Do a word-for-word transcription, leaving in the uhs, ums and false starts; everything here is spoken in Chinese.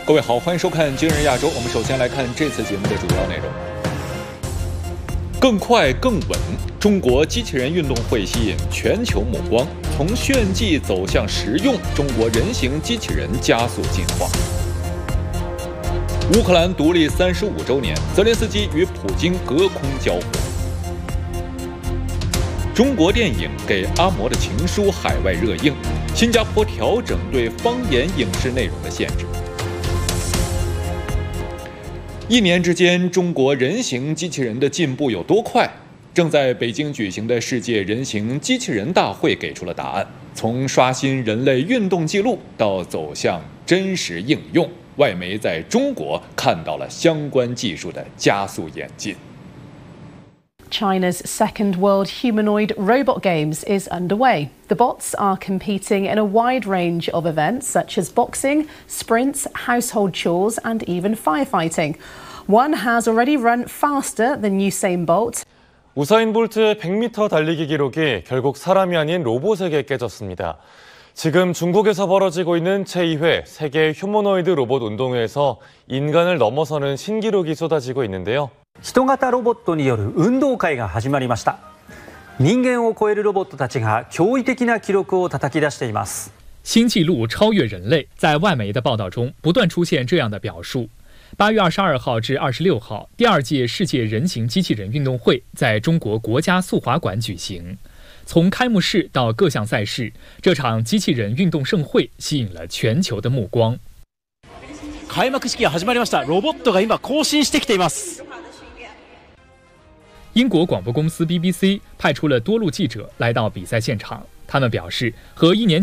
各位好，欢迎收看《今日亚洲》。我们首先来看这次节目的主要内容。更快更稳，中国机器人运动会吸引全球目光。从炫技走向实用，中国人形机器人加速进化。乌克兰独立三十五周年，泽连斯基与普京隔空交火。中国电影给阿嬷的情书海外热映，新加坡调整对方言影视内容的限制。一年之间，中国人形机器人的进步有多快？正在北京举行的世界人形机器人大会给出了答案。从刷新人类运动记录到走向真实应用，外媒在中国看到了相关技术的加速演进。 China's second World Humanoid Robot Games is underway. The bots are competing in a wide range of events such as boxing, sprints, household chores, and even firefighting. One has already run faster than Usain Bolt. 우사인 볼트의 백 미터 달리기 기록이 결국 사람이 아닌 로봇에게 깨졌습니다. 지금 중국에서 벌어지고 있는 제이 회 세계 휴머노이드 로봇 운동회에서 인간을 넘어서는 신기록이 쏟아지고 있는데요. 人型ロボットによる運動会が始まりました。人間を超えるロボットたちが驚異的な記録を叩き出しています。 新纪录超越人类，在外媒的报道中不断出现这样的表述。八月二十二号至二十六号，第二届世界人形机器人运动会在中国国家速滑馆举行。从开幕式到各项赛事，这场机器人运动盛会吸引了全球的目光。 開幕式が始まりました。ロボットが今更新してきています。 英国广播公司 B B C 派出了多路记者来到比赛现场，他们表示，和一年